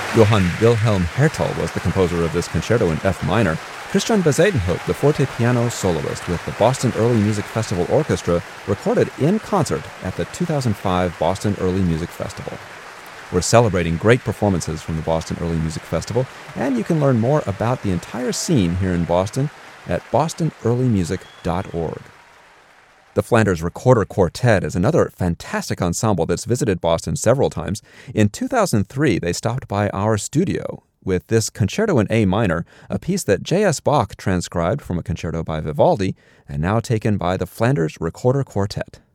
Johann Wilhelm Hertel was the composer of this concerto in F minor. Christian Bezuidenhout, the forte piano soloist with the Boston Early Music Festival Orchestra, recorded in concert at the 2005 Boston Early Music Festival. We're celebrating great performances from the Boston Early Music Festival, and you can learn more about the entire scene here in Boston at bostonearlymusic.org. The Flanders Recorder Quartet is another fantastic ensemble that's visited Boston several times. In 2003, they stopped by our studio with this concerto in A minor, a piece that J.S. Bach transcribed from a concerto by Vivaldi and now taken by the Flanders Recorder Quartet.